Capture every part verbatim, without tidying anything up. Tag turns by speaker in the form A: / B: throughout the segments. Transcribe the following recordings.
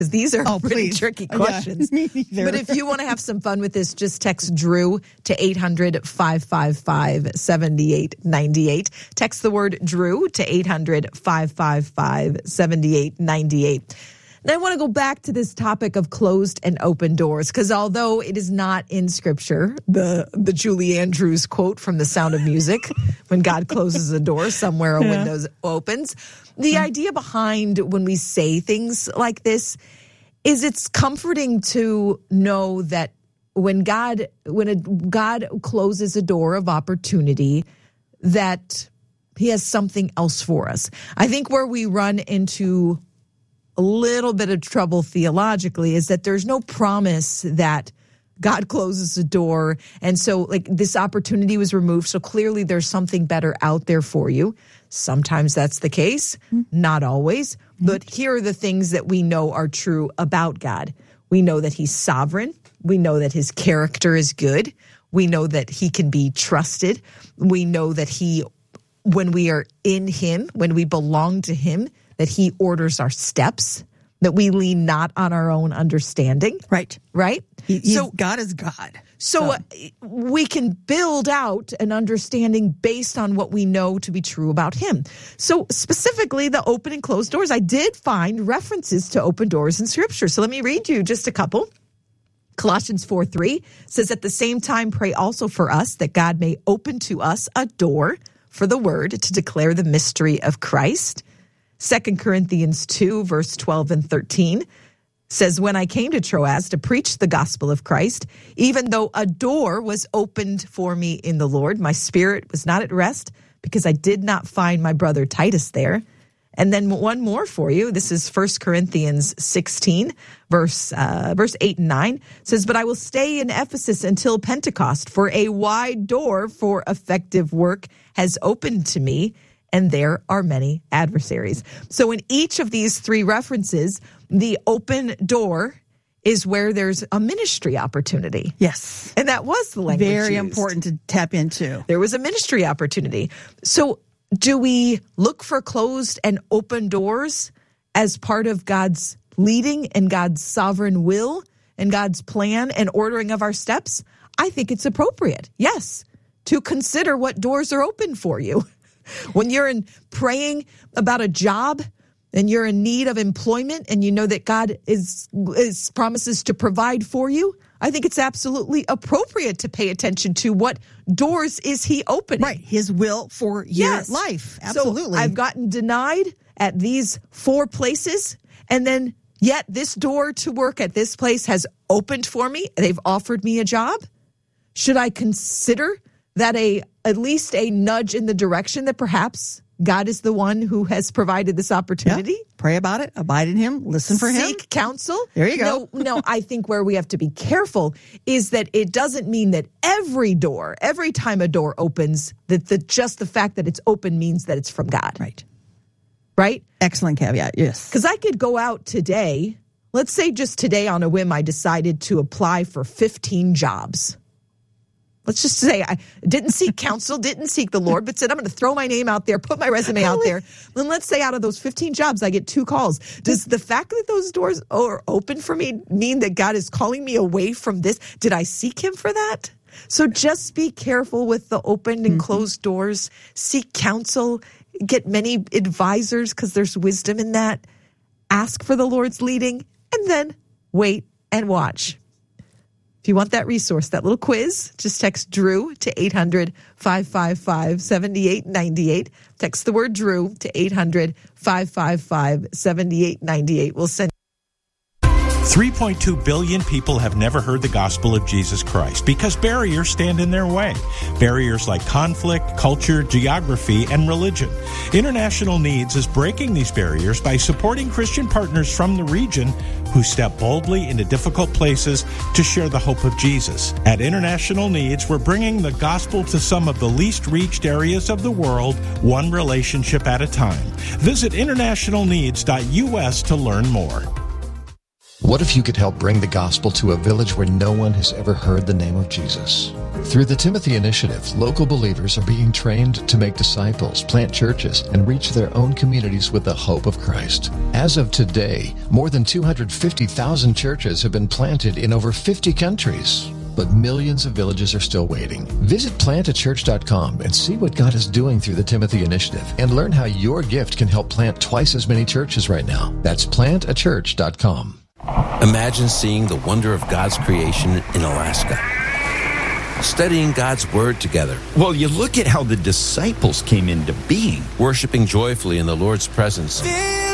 A: because these are
B: oh,
A: pretty
B: please.
A: tricky questions.
B: Yeah, me neither.
A: But if you want to have some fun with this, just text Drew to eight hundred, five five five, seven eight nine eight. Text the word Drew to eight hundred, five five five, seven eight nine eight. Now, I want to go back to this topic of closed and open doors, because although it is not in Scripture, the the Julie Andrews quote from The Sound of Music, when God closes a door, somewhere a
B: yeah.
A: window opens, the mm-hmm. idea behind when we say things like this is it's comforting to know that when God when a, God closes a door of opportunity, that He has something else for us. I think where we run into a little bit of trouble theologically is that there's no promise that God closes a door. And so like this opportunity was removed. So clearly there's something better out there for you. Sometimes that's the case, not always. But here are the things that we know are true about God. We know that He's sovereign. We know that His character is good. We know that He can be trusted. We know that He, when we are in Him, when we belong to Him, that He orders our steps, that we lean not on our own understanding.
B: Right.
A: Right?
B: He, he's,
A: so
B: God is God.
A: So, so. Uh, we can build out an understanding based on what we know to be true about Him. So specifically, the open and closed doors, I did find references to open doors in Scripture. So let me read you just a couple. Colossians four three says, at the same time, pray also for us that God may open to us a door for the word to declare the mystery of Christ. Second Corinthians two, verse twelve and thirteen says, when I came to Troas to preach the gospel of Christ, even though a door was opened for me in the Lord, my spirit was not at rest because I did not find my brother Titus there. And then one more for you. This is First Corinthians sixteen, verse uh, verse eight and nine. It says, but I will stay in Ephesus until Pentecost, for a wide door for effective work has opened to me, and there are many adversaries. So in each of these three references, the open door is where there's a ministry opportunity.
B: Yes.
A: And that was the language
B: Very
A: used.
B: important to tap into.
A: There was a ministry opportunity. So do we look for closed and open doors as part of God's leading and God's sovereign will and God's plan and ordering of our steps? I think it's appropriate, yes, to consider what doors are open for you. When you're in praying about a job and you're in need of employment and you know that God is, is promises to provide for you, I think it's absolutely appropriate to pay attention to what doors is He opening.
B: Right, His will for your
A: yes.
B: life. Absolutely.
A: So I've gotten denied at these four places, and then yet this door to work at this place has opened for me. They've offered me a job. Should I consider that a at least a nudge in the direction that perhaps God is the one who has provided this opportunity?
B: Yeah. Pray about it. Abide in Him. Listen for Him.
A: Seek counsel.
B: There you go.
A: No, no, I think where we have to be careful is that it doesn't mean that every door, every time a door opens, that the just the fact that it's open means that it's from God.
B: Right.
A: Right?
B: Excellent caveat, yes.
A: Because I could go out today, let's say just today on a whim, I decided to apply for fifteen jobs. Let's just say I didn't seek counsel, didn't seek the Lord, but said, I'm going to throw my name out there, put my resume out there. Then let's say out of those fifteen jobs, I get two calls. Does the fact that those doors are open for me mean that God is calling me away from this? Did I seek Him for that? So just be careful with the open and closed doors. Seek counsel. Get many advisors because there's wisdom in that. Ask for the Lord's leading, and then wait and watch. If you want that resource, that little quiz, just text Drew to eight hundred, five five five, seven eight nine eight. Text the word Drew to eight hundred, five five five, seven eight nine eight. We'll send
C: three point two billion people have never heard the gospel of Jesus Christ because barriers stand in their way. Barriers like conflict, culture, geography, and religion. International Needs is breaking these barriers by supporting Christian partners from the region who step boldly into difficult places to share the hope of Jesus. At International Needs, we're bringing the gospel to some of the least reached areas of the world, one relationship at a time. Visit international needs dot U S to learn more.
D: What if you could help bring the gospel to a village where no one has ever heard the name of Jesus? Through the Timothy Initiative, local believers are being trained to make disciples, plant churches, and reach their own communities with the hope of Christ. As of today, more than two hundred fifty thousand churches have been planted in over fifty countries. But millions of villages are still waiting. Visit plant a church dot com and see what God is doing through the Timothy Initiative and learn how your gift can help plant twice as many churches right now. That's plant a church dot com.
E: Imagine seeing the wonder of God's creation in Alaska. Studying God's Word together.
F: Well, you look at how the disciples came into being.
E: Worshiping joyfully in the Lord's presence.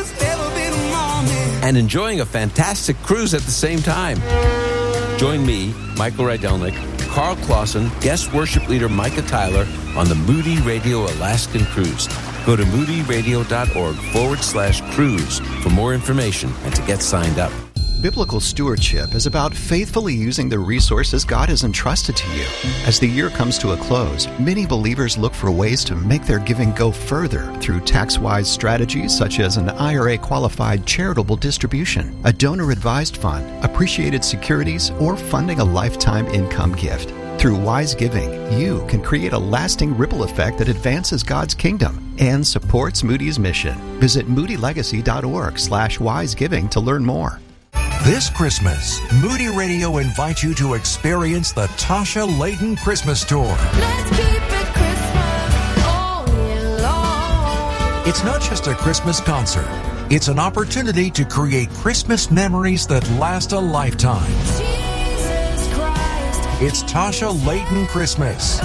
E: And enjoying a fantastic cruise at the same time. Join me, Michael Rydelnik, Carl Clausen, guest worship leader Micah Tyler on the Moody Radio Alaskan Cruise. Go to moody radio dot org forward slash cruise for more information and to get signed up.
G: Biblical stewardship is about faithfully using the resources God has entrusted to you. As the year comes to a close, many believers look for ways to make their giving go further through tax-wise strategies such as an I R A-qualified charitable distribution, a donor-advised fund, appreciated securities, or funding a lifetime income gift. Through wise giving, you can create a lasting ripple effect that advances God's kingdom and supports Moody's mission. Visit moody legacy dot org slash wise giving to learn more.
H: This Christmas, Moody Radio invites you to experience the Tasha Layton Christmas Tour.
I: Let's keep it Christmas all year long.
H: It's not just a Christmas concert. It's an opportunity to create Christmas memories that last a lifetime.
I: Jesus Christ.
H: It's Tasha Layton Christmas.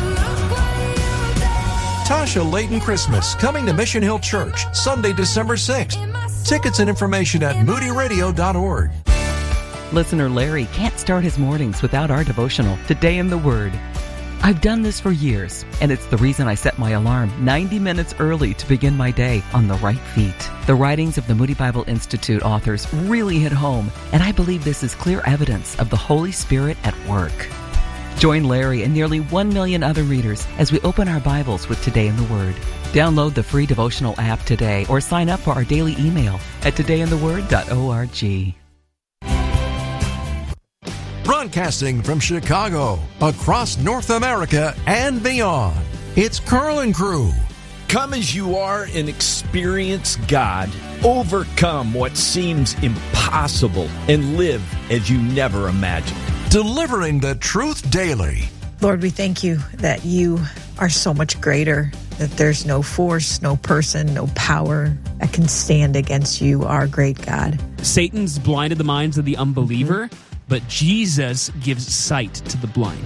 H: Tasha Layton Christmas, coming to Mission Hill Church, Sunday, December sixth. Tickets and information at moody radio dot org.
J: Listener Larry can't start his mornings without our devotional, Today in the Word. I've done this for years, and it's the reason I set my alarm ninety minutes early to begin my day on the right feet. The writings of the Moody Bible Institute authors really hit home, and I believe this is clear evidence of the Holy Spirit at work. Join Larry and nearly one million other readers as we open our Bibles with Today in the Word. Download the free devotional app today or sign up for our daily email at today in the word dot org.
H: Broadcasting from Chicago, across North America and beyond, it's Carl and Crew.
F: Come as you are and experience God. Overcome what seems impossible and live as you never imagined.
H: Delivering the truth daily.
A: Lord, we thank you that you are so much greater, that there's no force, no person, no power that can stand against you, our great God.
K: Satan's blinded the minds of the unbeliever, mm-hmm. but Jesus gives sight to the blind.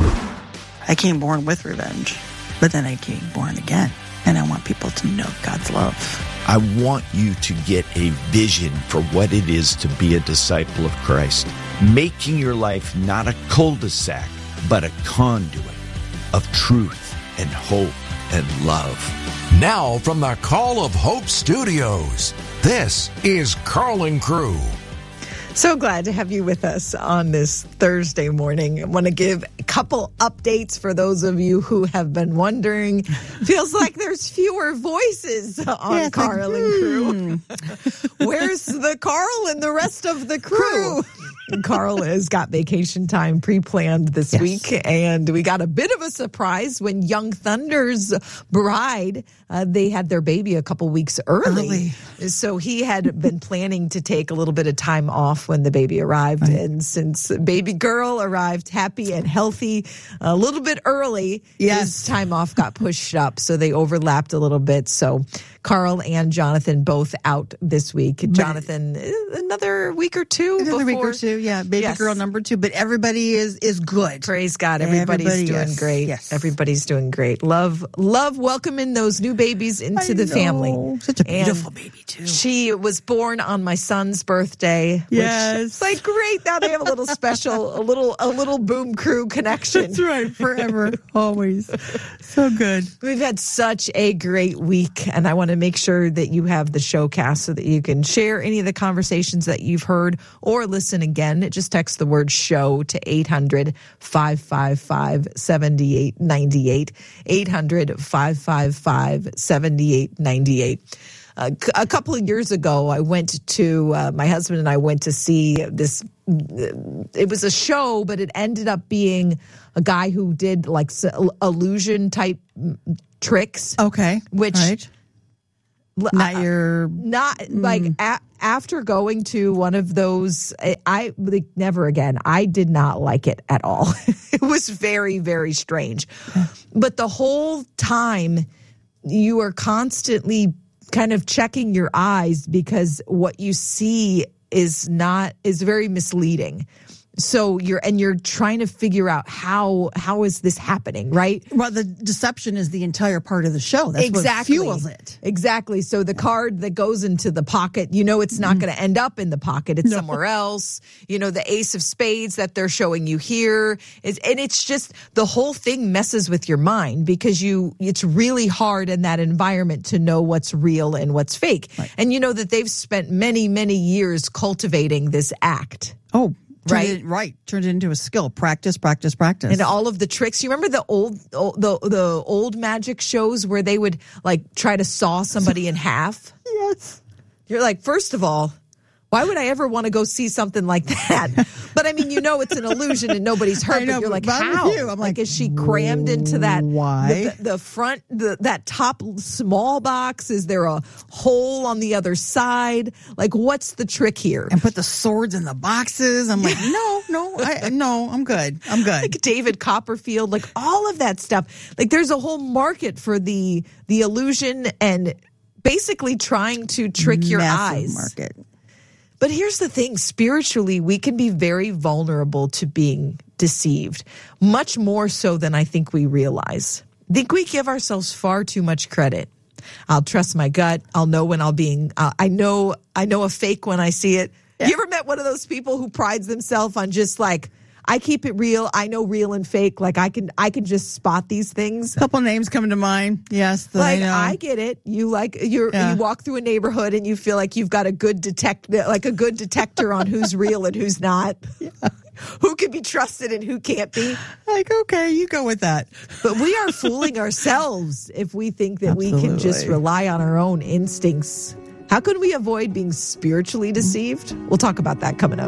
B: I came born with revenge, but then I came born again, and I want people to know God's love.
F: I want you to get a vision for what it is to be a disciple of Christ, making your life not a cul-de-sac, but a conduit of truth and hope and love.
H: Now from the Call of Hope Studios, this is Carl and Crew.
A: So glad to have you with us on this Thursday morning. I want to give a couple updates for those of you who have been wondering. Feels like there's fewer voices on yeah, Carl like, and Crew. Hmm. Where's the Carl and the rest of the crew? Carl has got vacation time pre-planned this yes. week, and we got a bit of a surprise when Young Thunder's bride, uh, they had their baby a couple weeks early. early. So he had been planning to take a little bit of time off when the baby arrived, right. and since baby girl arrived happy and healthy a little bit early, yes. his time off got pushed up, so they overlapped a little bit. So Carl and Jonathan both out this week. But Jonathan, another week or two
B: Another
A: before.
B: week or two, yeah. Baby yes. girl number two. But everybody is is good.
A: Praise God. Everybody's Everybody, doing yes. great. Yes. Everybody's doing great. Love, love welcoming those new babies into I the know. family.
B: Such a beautiful and baby, too.
A: She was born on my son's birthday.
B: Yes.
A: Which, it's like, great. Now they have a little special, a little, a little Boom Crew connection.
B: That's right. Forever. Always. So good.
A: We've had such a great week, and I want to make sure that you have the showcast so that you can share any of the conversations that you've heard or listen again. Just text the word show to eight hundred, five five five, seven eight nine eight, eight hundred, five five five, seven eight nine eight. a, a couple of years ago, I went to, uh, my husband and I went to see this, it was a show, but it ended up being a guy who did like illusion type tricks.
B: Okay.
A: Which,
B: right. Not
A: uh,
B: your,
A: not
B: mm.
A: like a, after going to one of those, I, I like, never again. I did not like it at all. It was very, very strange. But the whole time you are constantly kind of checking your eyes because what you see is not, is very misleading. So you're, and you're trying to figure out how, how is this happening, right?
B: Well, the deception is the entire part of the show. That's
A: exactly.
B: what fuels it.
A: Exactly. So the card that goes into the pocket, you know, it's not mm. going to end up in the pocket. It's no. somewhere else. You know, the ace of spades that they're showing you here is, and it's just, the whole thing messes with your mind because you, it's really hard in that environment to know what's real and what's fake. Right. And you know that they've spent many, many years cultivating this act.
B: Oh, Turned
A: right,
B: it, right. Turned it into a skill. Practice, practice, practice.
A: And all of the tricks. You remember the old, old the the old magic shows where they would like try to saw somebody in half?
B: Yes.
A: You're like, first of all, why would I ever want to go see something like that? But I mean, you know, it's an illusion and nobody's hurt.
B: I know,
A: but you're like,
B: but I'm
A: how?
B: with you. I'm like,
A: like, is she crammed into that?
B: Why?
A: The, the front, the, that top small box? Is there a hole on the other side? Like, what's the trick here?
B: And put the swords in the boxes. I'm like, no, no, I, no, I'm good. I'm good.
A: Like David Copperfield, like all of that stuff. Like, there's a whole market for the the illusion and basically trying to trick your
B: Massive
A: eyes.
B: Market.
A: But here's the thing, spiritually, we can be very vulnerable to being deceived, much more so than I think we realize. I think we give ourselves far too much credit. I'll trust my gut. I'll know when I'll being, uh, I know, I know a fake when I see it. Yeah. You ever met one of those people who prides themselves on just like, I keep it real. I know real and fake. Like I can, I can just spot these things.
B: A couple names come to mind. Yes, the,
A: like
B: I, know.
A: I get it. You like you're yeah. you walk through a neighborhood and you feel like you've got a good detect, like a good detector on who's real and who's not. Yeah. Who can be trusted and who can't be.
B: Like, okay, you go with that.
A: But we are fooling ourselves if we think that
B: Absolutely.
A: we can just rely on our own instincts. How can we avoid being spiritually deceived? We'll talk about that coming up.